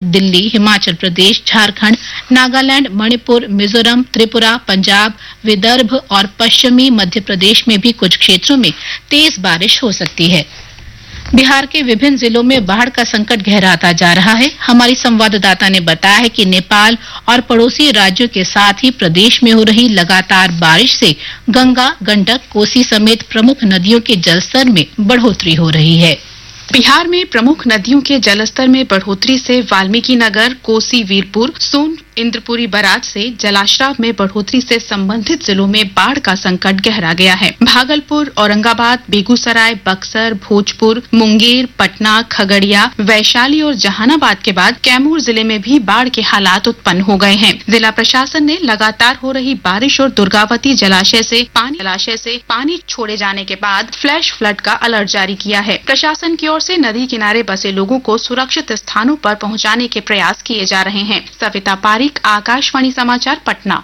दिल्ली, हिमाचल प्रदेश, झारखंड, नागालैंड, मणिपुर, मिजोरम, त्रिपुरा, पंजाब, विदर्भ और पश्चिमी मध्य प्रदेश में भी कुछ क्षेत्रों में तेज बारिश हो सकती है। बिहार के विभिन्न जिलों में बाढ़ का संकट गहराता जा रहा है। हमारी संवाददाता ने बताया है कि नेपाल और पड़ोसी राज्यों के साथ ही प्रदेश में हो रही लगातार बारिश से गंगा, गंडक, कोसी समेत प्रमुख नदियों के जलस्तर में बढ़ोतरी हो रही है। बिहार में प्रमुख नदियों के जलस्तर में बढ़ोतरी से वाल्मीकि नगर, कोसी, वीरपुर, सोन, इंद्रपुरी बराज से जलाशय में बढ़ोतरी से संबंधित जिलों में बाढ़ का संकट गहरा गया है। भागलपुर, औरंगाबाद, बेगूसराय, बक्सर, भोजपुर, मुंगेर, पटना, खगड़िया, वैशाली और जहानाबाद के बाद कैमूर जिले में भी बाढ़ के हालात उत्पन्न हो गए हैं। जिला प्रशासन ने लगातार हो रही बारिश और दुर्गावती जलाशय से पानी छोड़े जाने के बाद फ्लैश फ्लड का अलर्ट जारी किया है। प्रशासन की ओर से नदी किनारे बसे लोगों को सुरक्षित स्थानों पर पहुंचाने के प्रयास किए जा रहे हैं। सविता पारिक, आकाशवाणी समाचार, पटना।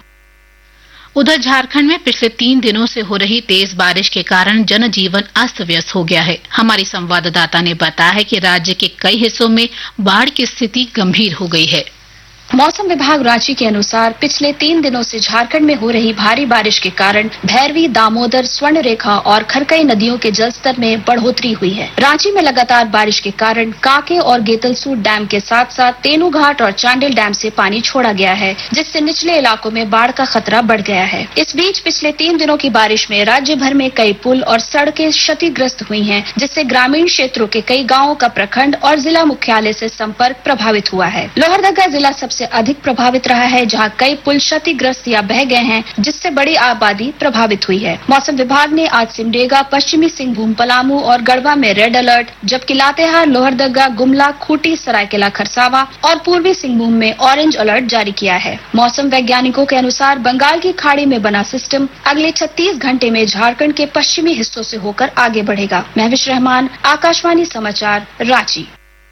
उधर झारखंड में पिछले 3 दिनों से हो रही तेज बारिश के कारण जनजीवन अस्त व्यस्त हो गया है। हमारी संवाददाता ने बताया है कि राज्य के कई हिस्सों में बाढ़ की स्थिति गंभीर हो गई है। मौसम विभाग रांची के अनुसार पिछले 3 दिनों से झारखंड में हो रही भारी बारिश के कारण भैरवी, दामोदर, स्वर्ण रेखा और खरकई नदियों के जलस्तर में बढ़ोतरी हुई है। रांची में लगातार बारिश के कारण काके और गेतलसूर डैम के साथ साथ तेनू घाट और चांडिल डैम से पानी छोड़ा गया है, जिससे निचले इलाकों में बाढ़ का खतरा बढ़ गया है। इस बीच पिछले 3 दिनों की बारिश में राज्य भर में कई पुल और सड़कें क्षतिग्रस्त हुई हैं, जिससे ग्रामीण क्षेत्रों के कई गाँवों का प्रखंड और जिला मुख्यालय से संपर्क प्रभावित हुआ है। लोहरदगा जिला सबसे अधिक प्रभावित रहा है, जहां कई पुल क्षतिग्रस्त या बह गए हैं, जिससे बड़ी आबादी प्रभावित हुई है। मौसम विभाग ने आज सिमडेगा, पश्चिमी सिंहभूम, पलामू और गढ़वा में रेड अलर्ट, जबकि लातेहार, लोहरदगा, गुमला, खूंटी, सरायकेला खरसावा और पूर्वी सिंहभूम में ऑरेंज अलर्ट जारी किया है। मौसम वैज्ञानिकों के अनुसार बंगाल की खाड़ी में बना सिस्टम अगले 36 घंटे में झारखंड के पश्चिमी हिस्सों से होकर आगे बढ़ेगा। महविश रहमान, आकाशवाणी समाचार, रांची।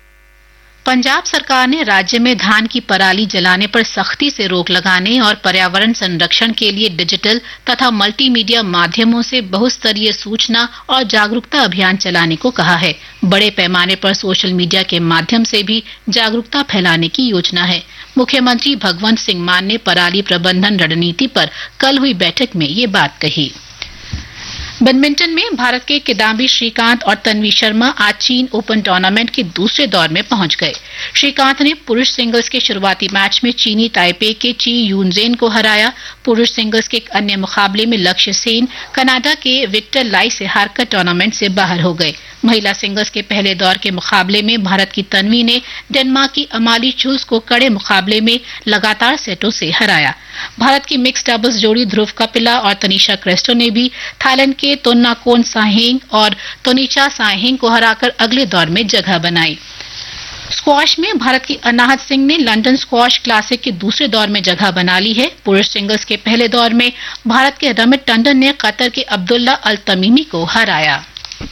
पंजाब सरकार ने राज्य में धान की पराली जलाने पर सख्ती से रोक लगाने और पर्यावरण संरक्षण के लिए डिजिटल तथा मल्टीमीडिया माध्यमों से बहुस्तरीय सूचना और जागरूकता अभियान चलाने को कहा है। बड़े पैमाने पर सोशल मीडिया के माध्यम से भी जागरूकता फैलाने की योजना है। मुख्यमंत्री भगवंत सिंह मान ने पराली प्रबंधन रणनीति पर कल हुई बैठक में ये बात कही। बैडमिंटन में भारत के किदाम्बी श्रीकांत और तन्वी शर्मा आज चीन ओपन टूर्नामेंट के दूसरे दौर में पहुंच गए। श्रीकांत ने पुरुष सिंगल्स के शुरुआती मैच में चीनी ताइपे के ची यूनजेन को हराया। पुरुष सिंगल्स के एक अन्य मुकाबले में लक्ष्य सेन कनाडा के विक्टर लाई से हारकर टूर्नामेंट से बाहर हो गए। महिला सिंगल्स के पहले दौर के मुकाबले में भारत की तन्वी ने डेनमार्क की अमाली चूस को कड़े मुकाबले में लगातार सेटों से हराया। भारत की मिक्स डबल्स जोड़ी ध्रुव कपिला और तनिषा क्रेस्टो ने भी थाईलैंड के तोन्नाकोन साहेंग और तोनिचा साहेंग को हराकर अगले दौर में जगह बनाई। स्क्वॉश में भारत की अनाहत सिंह ने लंदन स्क्वॉश क्लासिक के दूसरे दौर में जगह बना ली है। पुरुष सिंगल्स के पहले दौर में भारत के रमित टंडन ने कतर के अब्दुल्ला अल तमीमी को हराया।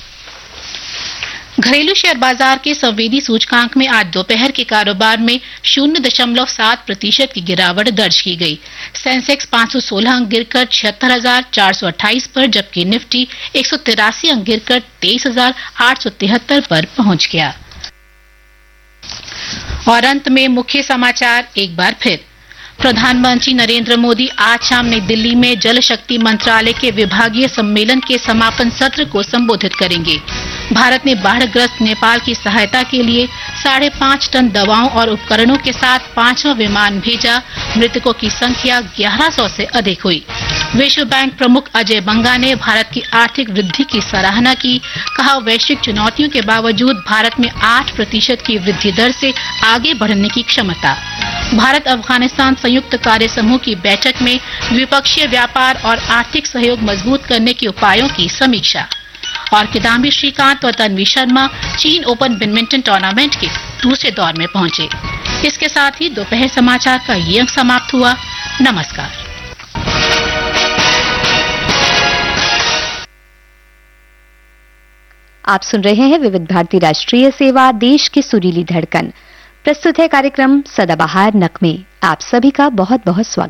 घरेलू शेयर बाजार के संवेदी सूचकांक में आज दोपहर के कारोबार में 0.7% की गिरावट दर्ज की गई। सेंसेक्स 516 अंक गिरकर 76,428 पर, जबकि निफ्टी 183 अंक गिरकर 23,873 पर पहुंच गया। और अंत में मुख्य समाचार एक बार फिर। प्रधानमंत्री नरेंद्र मोदी आज शाम नई दिल्ली में जल शक्ति मंत्रालय के विभागीय सम्मेलन के समापन सत्र को संबोधित करेंगे। भारत ने बाढ़ग्रस्त नेपाल की सहायता के लिए 5.5 टन दवाओं और उपकरणों के साथ 5वां विमान भेजा। मृतकों की संख्या 1100 से अधिक हुई। विश्व बैंक प्रमुख अजय बंगा ने भारत की आर्थिक वृद्धि की सराहना की। कहा, वैश्विक चुनौतियों के बावजूद भारत में 8% की वृद्धि दर से आगे बढ़ने की क्षमता। भारत अफगानिस्तान संयुक्त कार्य समूह की बैठक में द्विपक्षीय व्यापार और आर्थिक सहयोग मजबूत करने के उपायों की समीक्षा। और किदाम्बी श्रीकांत और तन्वी शर्मा चीन ओपन बैडमिंटन टूर्नामेंट के दूसरे दौर में पहुंचे। इसके साथ ही दोपहर समाचार का ये अंक समाप्त हुआ। नमस्कार। आप सुन रहे हैं विविध भारती राष्ट्रीय सेवा, देश की सुरीली धड़कन। प्रस्तुत है कार्यक्रम सदाबहार नगमे। आप सभी का बहुत बहुत स्वागत।